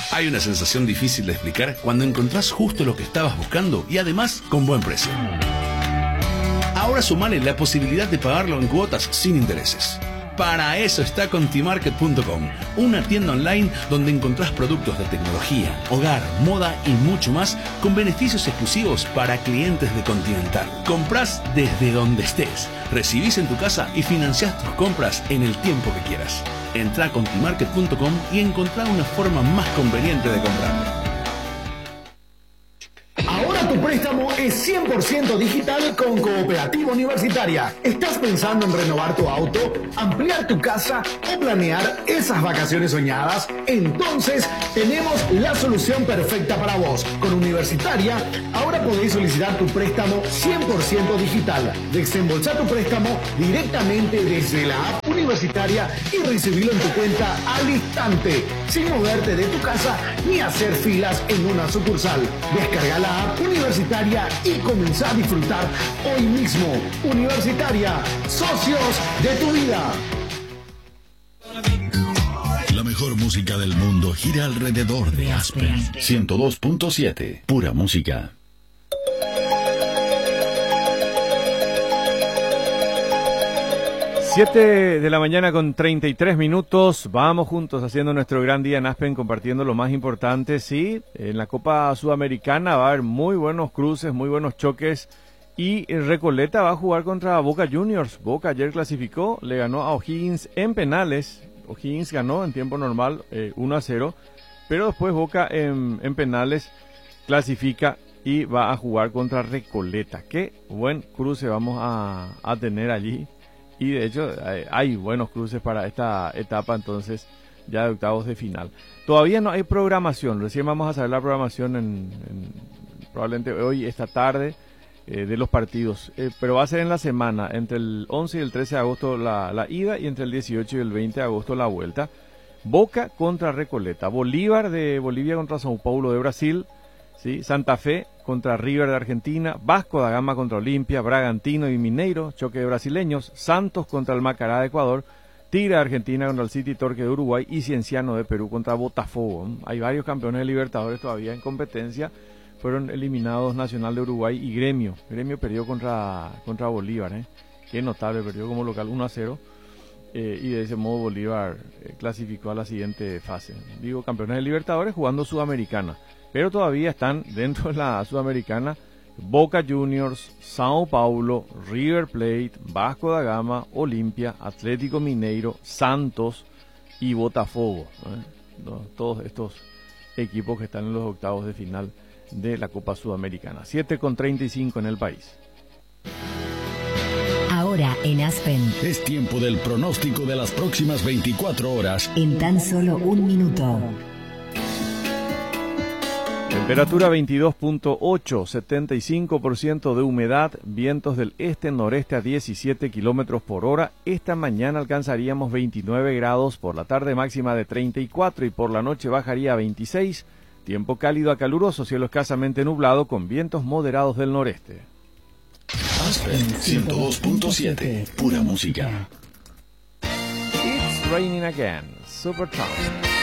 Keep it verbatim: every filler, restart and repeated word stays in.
Hay una sensación difícil de explicar cuando encontrás justo lo que estabas buscando y además con buen precio. Ahora sumale la posibilidad de pagarlo en cuotas sin intereses. Para eso está Contimarket punto com, una tienda online donde encontrás productos de tecnología, hogar, moda y mucho más con beneficios exclusivos para clientes de Continental. Comprás desde donde estés, recibís en tu casa y financiás tus compras en el tiempo que quieras. Entrá a Contimarket punto com y encontrá una forma más conveniente de comprar. Ahora tu préstamo es cien por ciento digital con Cooperativa Universitaria. ¿Estás pensando en renovar tu auto, ampliar tu casa o planear esas vacaciones soñadas? Entonces tenemos la solución perfecta para vos. Con Universitaria, ahora podéis solicitar tu préstamo cien por ciento digital. Desembolsar tu préstamo directamente desde la app Universitaria y recibirlo en tu cuenta al instante, sin moverte de tu casa ni hacer filas en una sucursal. Descarga la app Universitaria y comenzá a disfrutar hoy mismo. Universitaria, socios de tu vida. La mejor música del mundo gira alrededor de Aspen. ciento dos punto siete, pura música. siete de la mañana con treinta y tres minutos. Vamos juntos haciendo nuestro gran día en Aspen, compartiendo lo más importante. Sí, en la Copa Sudamericana va a haber muy buenos cruces, muy buenos choques. Y Recoleta va a jugar contra Boca Juniors. Boca ayer clasificó, le ganó a O'Higgins en penales. O'Higgins ganó en tiempo normal eh, uno a cero. Pero después Boca en, en penales clasifica y va a jugar contra Recoleta. Qué buen cruce vamos a, a tener allí. Y de hecho hay, hay buenos cruces para esta etapa, entonces ya de octavos de final. Todavía no hay programación, recién vamos a saber la programación en, en probablemente hoy, esta tarde, eh, de los partidos. Eh, pero va a ser en la semana, entre el once y el trece de agosto la, la ida y entre el dieciocho y el veinte de agosto la vuelta. Boca contra Recoleta, Bolívar de Bolivia contra São Paulo de Brasil, ¿sí? Santa Fe contra River de Argentina, Vasco da Gama contra Olimpia, Bragantino y Mineiro, choque de brasileños, Santos contra el Macará de Ecuador, Tigre de Argentina contra el City Torque de Uruguay y Cienciano de Perú contra Botafogo. Hay varios campeones de Libertadores todavía en competencia, fueron eliminados Nacional de Uruguay y Gremio. Gremio perdió contra, contra Bolívar, ¿eh? Qué notable, perdió como local uno a cero. Eh, y de ese modo Bolívar eh, clasificó a la siguiente fase. Digo, campeones de Libertadores jugando Sudamericana. Pero todavía están dentro de la Sudamericana Boca Juniors, São Paulo, River Plate, Vasco da Gama, Olimpia, Atlético Mineiro, Santos y Botafogo. ¿eh? Todos estos equipos que están en los octavos de final de la Copa Sudamericana. siete con treinta y cinco en el país. Ahora en Aspen. Es tiempo del pronóstico de las próximas veinticuatro horas. En tan solo un minuto. Temperatura veintidós punto ocho, setenta y cinco por ciento de humedad, vientos del este-noreste a diecisiete kilómetros por hora. Esta mañana alcanzaríamos veintinueve grados, por la tarde máxima de treinta y cuatro y por la noche bajaría a veintiséis. Tiempo cálido a caluroso, cielo escasamente nublado con vientos moderados del noreste. Aspen ciento dos punto siete, pura música. It's raining again, Supertramp.